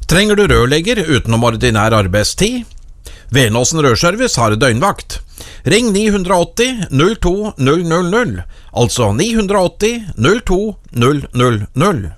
Trenger du rørlegger utenom ordinær arbeidstid? Venåsen Rørservice har døgnvakt. Ring 980 02 000, altså 980 02 000.